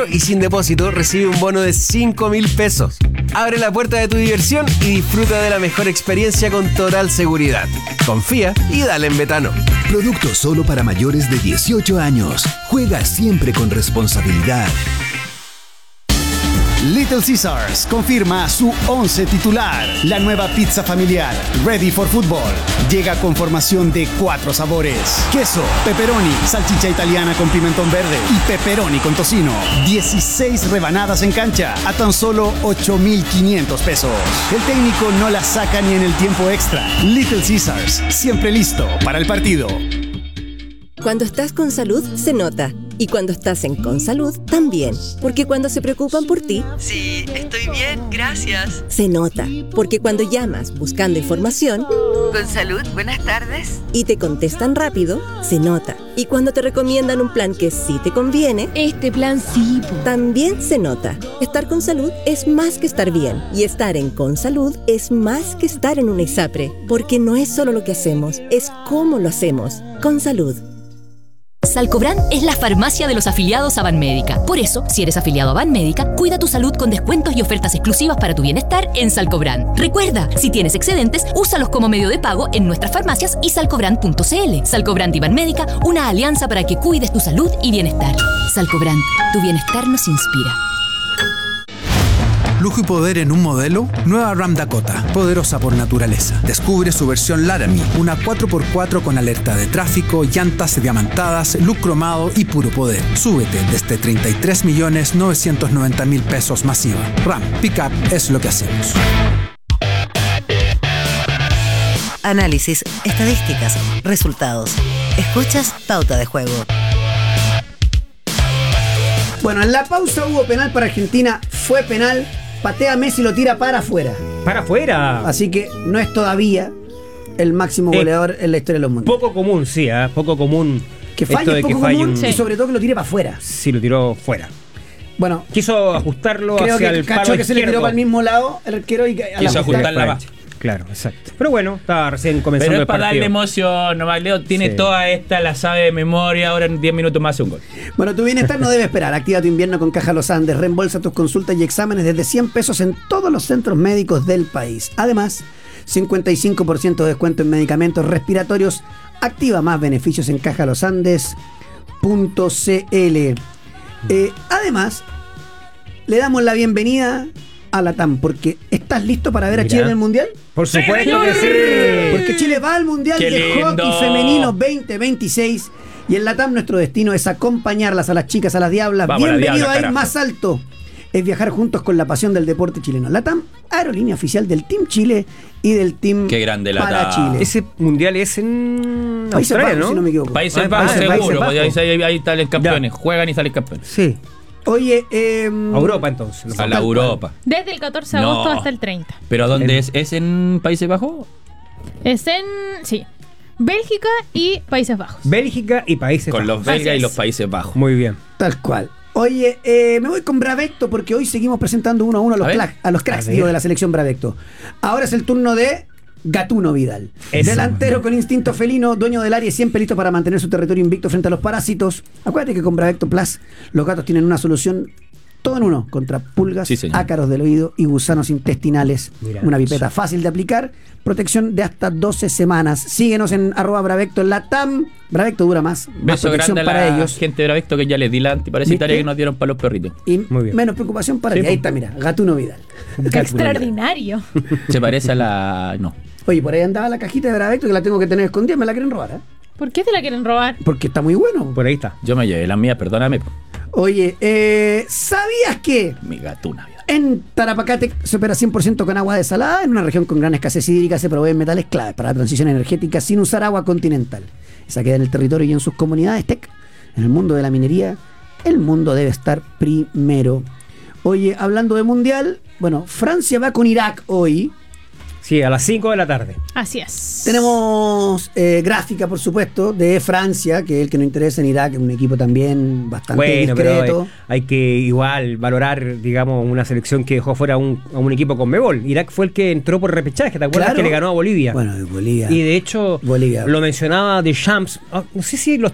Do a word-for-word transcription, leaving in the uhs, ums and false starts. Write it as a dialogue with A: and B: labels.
A: Y sin depósito recibe un bono de cinco mil pesos. Abre la puerta de tu diversión y disfruta de la mejor experiencia con total seguridad. Confía y dale en Betano.
B: Producto solo para mayores de dieciocho años. Juega siempre con responsabilidad.
C: Little Caesars confirma su once titular. La nueva pizza familiar, Ready for Football, llega con formación de cuatro sabores: queso, pepperoni, salchicha italiana con pimentón verde y pepperoni con tocino. dieciséis rebanadas en cancha a tan solo ocho mil quinientos pesos. El técnico no la saca ni en el tiempo extra. Little Caesars, siempre listo para el partido.
D: Cuando estás con salud, se nota. Y cuando estás en Consalud, también. Porque cuando se preocupan por ti...
E: Sí, estoy bien, gracias.
D: Se nota. Porque cuando llamas buscando información...
E: Consalud, buenas tardes.
D: Y te contestan rápido, se nota. Y cuando te recomiendan un plan que sí te conviene...
F: Este plan sí.
D: También se nota. Estar con salud es más que estar bien. Y estar en Consalud es más que estar en una ISAPRE. Porque no es solo lo que hacemos, es cómo lo hacemos. Consalud.
G: Salcobran es la farmacia de los afiliados a Banmédica. Por eso, si eres afiliado a Banmédica, cuida tu salud con descuentos y ofertas exclusivas para tu bienestar en Salcobran. Recuerda, si tienes excedentes, úsalos como medio de pago en nuestras farmacias y salcobran punto cl. Salcobran y Banmédica, una alianza para que cuides tu salud y bienestar. Salcobran, tu bienestar nos inspira.
H: Lujo y poder en un modelo. Nueva Ram Dakota, poderosa por naturaleza. Descubre su versión Laramie, una cuatro por cuatro con alerta de tráfico, llantas diamantadas, look cromado y puro poder. Súbete desde treinta y tres millones novecientos noventa mil pesos masiva. Ram, pick-up es lo que hacemos.
I: Análisis, estadísticas, resultados. Escuchas Pauta de Juego.
J: Bueno, en la pausa hubo penal para Argentina, fue penal, patea Messi y lo tira para afuera.
K: Para afuera.
J: Así que no es todavía el máximo goleador eh, en la historia de los mundiales.
K: Poco común, sí, ¿eh? Poco común.
J: Que falle es poco común un... y sobre todo que lo tire para afuera.
K: Sí, lo tiró fuera.
J: Bueno,
K: quiso ajustarlo
J: creo
K: hacia
J: que
K: el
J: cachó
K: palo
J: que
K: izquierdo.
J: Se le tiró para el mismo lado el arquero y a
L: quiso ajustar la base.
K: Claro, exacto. Pero bueno, estaba recién comenzando
L: Pero es
K: el
L: para
K: partido.
L: darle emoción, nomás Leo tiene
K: Sí.
L: toda esta, la sabe de memoria, ahora en diez minutos más hace un gol.
J: Bueno, tu bienestar no debe esperar. Activa tu invierno con Caja Los Andes. Reembolsa tus consultas y exámenes desde cien pesos en todos los centros médicos del país. Además, cincuenta y cinco por ciento de descuento en medicamentos respiratorios. Activa más beneficios en caja los andes punto cl. Eh, además, le damos la bienvenida a la T A M, porque ¿estás listo para ver a
K: Mira.
J: Chile en el Mundial?
K: Por supuesto
L: ¡Sí,
K: que sí.
J: Porque Chile va al Mundial
L: ¡Qué
J: de
L: lindo!
J: Hockey Femenino veinte veintiséis y en la T A M nuestro destino es acompañarlas a las chicas, a las diablas.
L: Vamos, la
J: Bienvenido
L: diabla,
J: a ir
L: carajo.
J: más alto. Es viajar juntos con la pasión del deporte chileno. La T A M, aerolínea oficial del Team Chile y del Team
L: Qué grande la
J: para
L: T A M.
J: Chile.
K: Ese mundial es en
J: Países
K: Australia,
J: Bajos,
K: ¿no?
J: si no me equivoco.
L: Países
K: Ah,
L: Bajos
K: Países
L: seguro,
K: Bajos.
L: pues ahí, ahí, ahí salen campeones, juegan y salen campeones.
K: Sí.
J: Oye, eh,
K: A Europa entonces.
L: A la Europa.
F: Desde el catorce de
L: No.
F: agosto hasta el treinta.
L: ¿Pero dónde
K: En-
L: es? ¿Es en Países Bajos?
F: Es en... sí. Bélgica y Países Bajos.
K: Bélgica y Países
L: Con
K: Bajos.
L: los belgas
F: Así
L: y
F: es.
L: los Países Bajos.
K: Muy bien.
J: tal cual. Oye, eh, me voy con Bravecto porque hoy seguimos presentando uno a uno a los,
L: A ver.
J: cla- a los cracks
K: A
J: digo,
K: ver.
J: de la selección Bravecto. Ahora es el turno de Gatuno Vidal.
K: Eso.
J: Delantero con instinto felino, dueño del área y siempre listo para mantener su territorio invicto frente a los parásitos. Acuérdate que con Bravecto Plus los gatos tienen una solución todo en uno contra pulgas,
L: Sí, señor.
J: ácaros del oído y gusanos intestinales.
K: Mira
J: una
K: eso.
J: pipeta fácil de aplicar, protección de hasta doce semanas. Síguenos en arroba Bravecto en la T A M. Bravecto dura más, más
L: Beso
J: protección
L: grande a
J: para
L: la
J: ellos.
L: gente de Bravecto que ya les di la antiparasitaria
J: ¿Viste?
L: que nos dieron para los perritos.
J: Y
K: Muy bien.
J: menos preocupación para
L: Sí,
J: ti. Ahí
L: po.
J: está, mira, Gatuno Vidal.
F: Extraordinario.
L: Se parece a la... no.
J: Oye, por ahí andaba la cajita de Bravecto que la tengo que tener escondida, me la quieren robar, ¿eh?
F: ¿Por qué te la quieren robar?
J: Porque está muy bueno.
K: Por ahí está.
L: Yo me llevé la mía, perdóname. po.
J: Oye, eh, ¿sabías que
L: Mi gatuna. vida.
J: en Tarapacate se opera cien por ciento con agua desalada? En una región con gran escasez hídrica se proveen metales clave para la transición energética sin usar agua continental. Esa queda en el territorio y en sus comunidades T E C. En el mundo de la minería, el mundo debe estar primero. Oye, hablando de mundial, bueno, Francia va con Irak hoy.
K: Sí, a las cinco de la tarde.
F: Así es.
J: Tenemos eh, gráfica, por supuesto, de Francia, que es el que nos interesa en Irak, es un equipo también bastante
K: Bueno, pero
J: discreto.
K: hay, hay que igual valorar, digamos, una selección que dejó fuera a un, a un equipo con Mebol. Irak fue el que entró por repechaje, ¿te acuerdas?
J: Claro.
K: Que le ganó a Bolivia.
J: Bueno, de Bolivia.
K: Y de hecho,
J: Bolivia.
K: lo mencionaba Deschamps, ah, no sé si lo